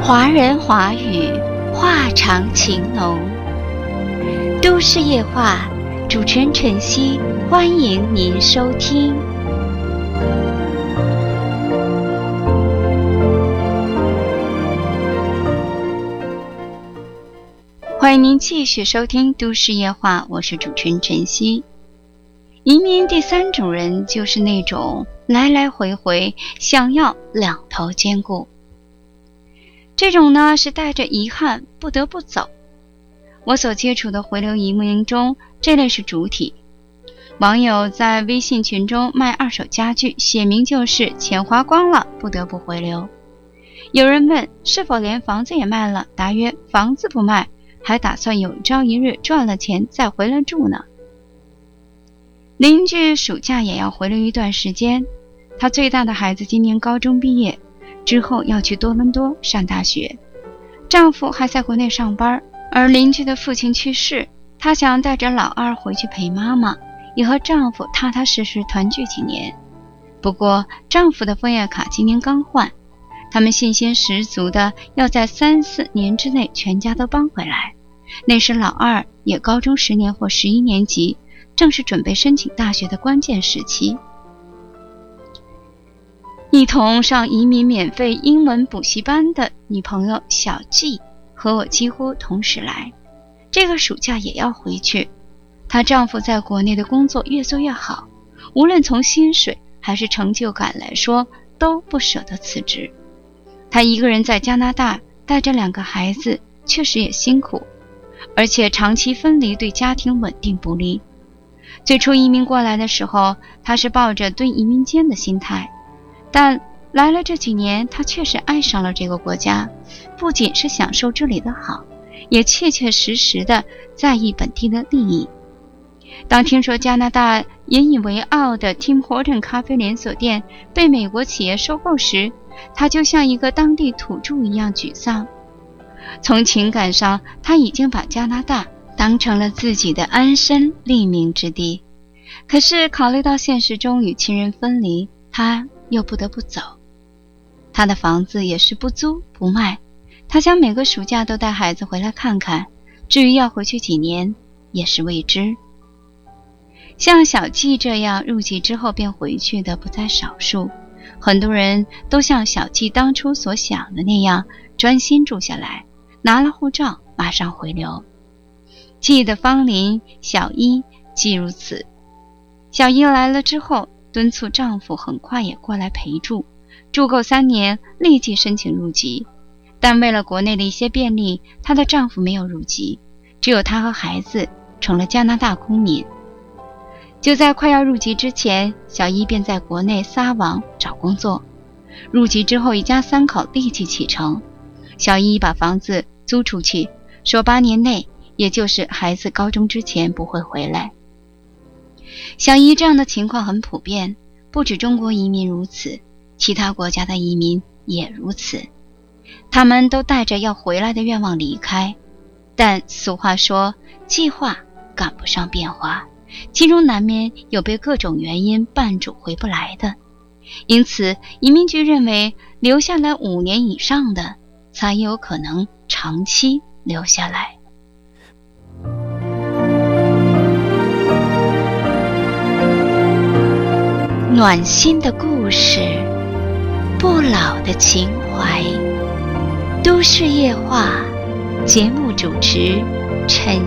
华人华语，话长情浓。都市夜话，主持人晨曦，欢迎您收听。欢迎您继续收听都市夜话，我是主持人晨曦。移民第三种人就是那种来来回回想要两头兼顾，这种呢是带着遗憾不得不走。我所接触的回流移民中，这类是主体。网友在微信群中卖二手家具，写明就是钱花光了，不得不回流。有人问是否连房子也卖了，答曰房子不卖，还打算有朝一日赚了钱再回来住呢。邻居暑假也要回流一段时间，他最大的孩子今年高中毕业，之后要去多伦多上大学，丈夫还在国内上班，而邻居的父亲去世，她想带着老二回去陪妈妈，也和丈夫踏踏实实团聚几年。不过丈夫的枫叶卡今年刚换，他们信心十足的要在3-4年之内全家都搬回来。那时老二也高中10年或11年级，正是准备申请大学的关键时期。一同上移民免费英文补习班的女朋友小季和我几乎同时来，这个暑假也要回去。她丈夫在国内的工作越做越好，无论从薪水还是成就感来说，都不舍得辞职。她一个人在加拿大带着2个孩子，确实也辛苦，而且长期分离对家庭稳定不利。最初移民过来的时候，她是抱着蹲移民监的心态，但来了这几年，她确实爱上了这个国家，不仅是享受这里的好，也切切实实的在意本地的利益。当听说加拿大引以为傲的 Tim Horton 咖啡连锁店被美国企业收购时，她就像一个当地土著一样沮丧。从情感上，她已经把加拿大当成了自己的安身立命之地，可是考虑到现实中与亲人分离，她又不得不走。她的房子也是不租不卖，她想每个暑假都带孩子回来看看，至于要回去几年也是未知。像小季这样入籍之后便回去的不在少数，很多人都像小季当初所想的那样，专心住下来，拿了护照马上回流。季的芳邻小一即如此。小一来了之后，敦促丈夫很快也过来陪住，住够3年立即申请入籍。但为了国内的一些便利，她的丈夫没有入籍，只有她和孩子成了加拿大公民。就在快要入籍之前，小一便在国内撒网找工作。入籍之后，一家3口立即启程。小一把房子租出去，说8年内，也就是孩子高中之前不会回来。小一这样的情况很普遍，不止中国移民如此，其他国家的移民也如此。他们都带着要回来的愿望离开，但俗话说，计划赶不上变化，其中难免有被各种原因绊住回不来的。因此，移民局认为留下来5年以上的，才有可能长期留下来。暖心的故事，不老的情怀。都市夜话，节目主持陈